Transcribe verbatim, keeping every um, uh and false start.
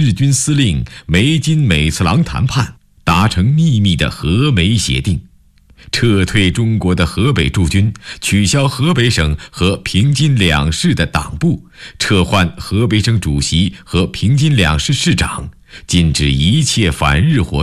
日军司令梅津美次郎谈判，达成秘密的和美协定，撤退中国的河北驻军，取消河北省和平津两市的党部，撤换河北省主席和平津两市市长，禁止一切反日活动。